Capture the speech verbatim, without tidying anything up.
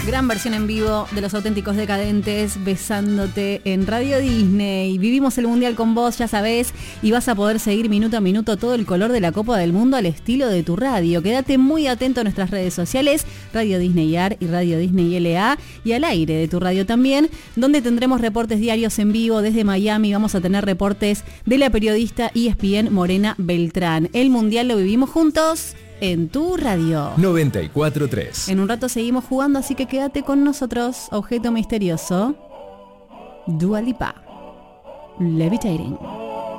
Gran versión en vivo de Los Auténticos Decadentes, besándote en Radio Disney. Vivimos el Mundial con vos, ya sabés, y vas a poder seguir minuto a minuto todo el color de la Copa del Mundo al estilo de tu radio. Quédate muy atento a nuestras redes sociales, Radio Disney A R y Radio Disney L A, y al aire de tu radio también, donde tendremos reportes diarios en vivo desde Miami. Vamos a tener reportes de la periodista E S P N Morena Beltrán. El Mundial lo vivimos juntos en tu radio. noventa y cuatro punto tres. En un rato seguimos jugando, así que quédate con nosotros. Objeto misterioso. Dua Lipa. Levitating.